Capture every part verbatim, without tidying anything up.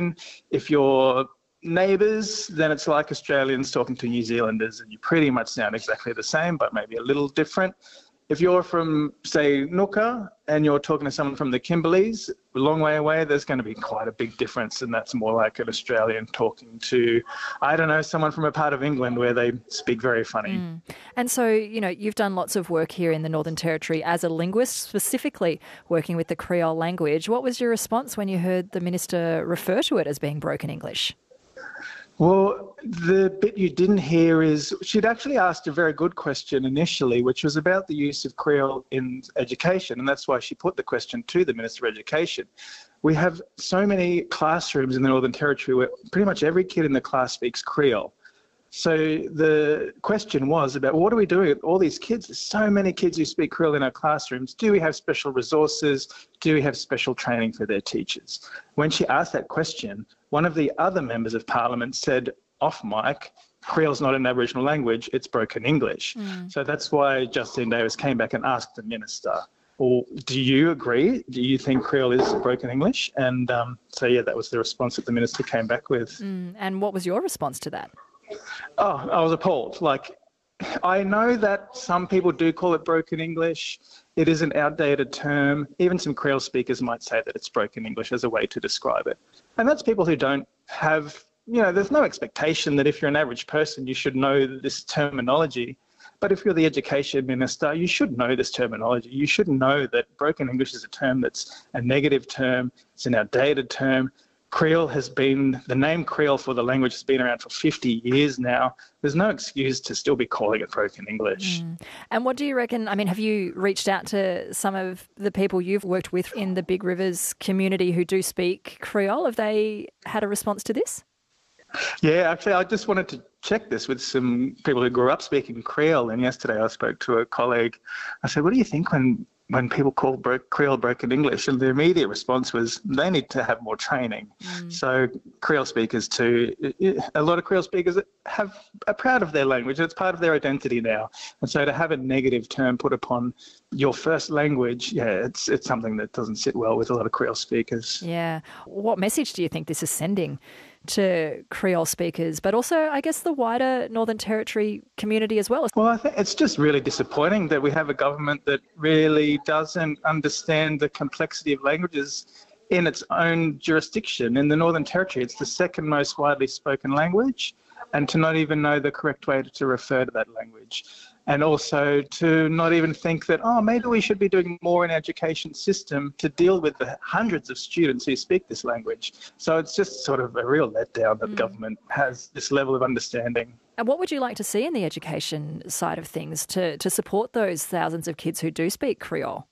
education. If you're neighbours, then it's like Australians talking to New Zealanders, and you pretty much sound exactly the same, but maybe a little different. If you're from, say, Nooka, and you're talking to someone from the Kimberleys, a long way away, there's going to be quite a big difference, and that's more like an Australian talking to, I don't know, someone from a part of England where they speak very funny. Mm. And so, you know, you've done lots of work here in the Northern Territory as a linguist, specifically working with the Creole language. What was your response when you heard the Minister refer to it as being broken English? Well, the bit you didn't hear is she'd actually asked a very good question initially, which was about the use of Creole in education, and that's why she put the question to the Minister of Education. We have so many classrooms in the Northern Territory where pretty much every kid in the class speaks Creole. So the question was about what are we doing with all these kids? There's so many kids who speak Creole in our classrooms. Do we have special resources? Do we have special training for their teachers? When she asked that question, one of the other members of Parliament said off mic, Creole's not an Aboriginal language, it's broken English. Mm. So that's why Justine Davis came back and asked the Minister, well, do you agree? Do you think Creole is broken English? And um, so, yeah, that was the response that the Minister came back with. Mm. And what was your response to that? Oh, I was appalled. Like, I know that some people do call it broken English. It is an outdated term. Even some Creole speakers might say that it's broken English as a way to describe it. And that's people who don't have, you know, there's no expectation that if you're an average person, you should know this terminology. But if you're the education minister, you should know this terminology. You should know that broken English is a term that's a negative term. It's an outdated term. Creole has been, the name Creole for the language has been around for fifty years now. There's no excuse to still be calling it broken English. Mm. And what do you reckon, I mean, have you reached out to some of the people you've worked with in the Big Rivers community who do speak Creole? Have they had a response to this? Yeah, actually, I just wanted to check this with some people who grew up speaking Creole. And yesterday I spoke to a colleague. I said, what do you think when when people call bro- Creole broken English? And the immediate response was they need to have more training. Mm. So Creole speakers too, a lot of Creole speakers have are proud of their language. It's part of their identity now. And so to have a negative term put upon your first language, yeah, it's it's something that doesn't sit well with a lot of Creole speakers. Yeah. What message do you think this is sending to Creole speakers, but also, I guess, the wider Northern Territory community as well? Well, I think it's just really disappointing that we have a government that really doesn't understand the complexity of languages in its own jurisdiction. In the Northern Territory, it's the second most widely spoken language, and to not even know the correct way to refer to that language. And also to not even think that, oh, maybe we should be doing more in our education system to deal with the hundreds of students who speak this language. So it's just sort of a real letdown that mm. government has this level of understanding. And what would you like to see in the education side of things to, to support those thousands of kids who do speak Creole?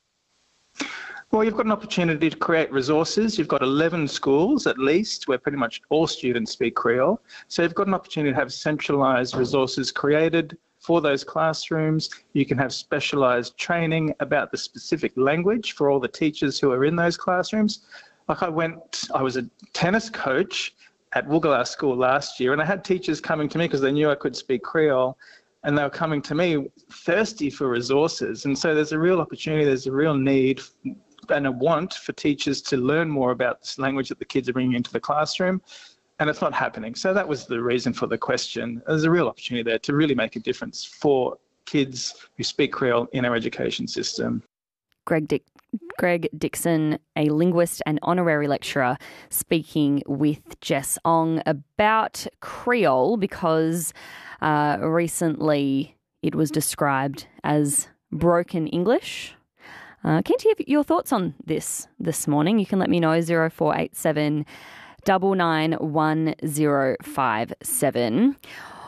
Well, you've got an opportunity to create resources. You've got eleven schools at least where pretty much all students speak Creole. So you've got an opportunity to have centralised resources created for those classrooms. You can have specialised training about the specific language for all the teachers who are in those classrooms. Like I went, I was a tennis coach at Woogala School last year, and I had teachers coming to me because they knew I could speak Creole, and they were coming to me thirsty for resources. And so there's a real opportunity, there's a real need and a want for teachers to learn more about this language that the kids are bringing into the classroom. And it's not happening. So that was the reason for the question. There's a real opportunity there to really make a difference for kids who speak Creole in our education system. Greg, Dick, Greg Dixon, a linguist and honorary lecturer, speaking with Jess Ong about Creole because uh, recently it was described as broken English. Uh, keen to hear your thoughts on this this morning. You can let me know, zero four eight seven double nine one zero five seven.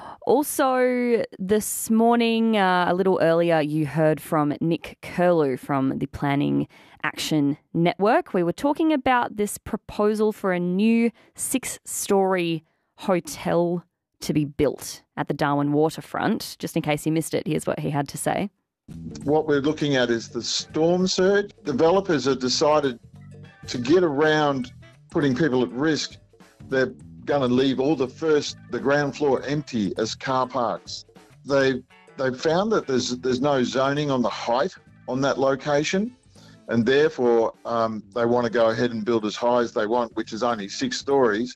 Also, this morning, uh, a little earlier, you heard from Nick Curlew from the Planning Action Network. We were talking about this proposal for a new six-storey hotel to be built at the Darwin waterfront. Just in case you missed it, here's what he had to say. What we're looking at is the storm surge. Developers have decided to get around putting people at risk. They're going to leave all the first, the ground floor empty as car parks. They they've found that there's there's no zoning on the height on that location, and therefore um, they want to go ahead and build as high as they want, which is only six stories.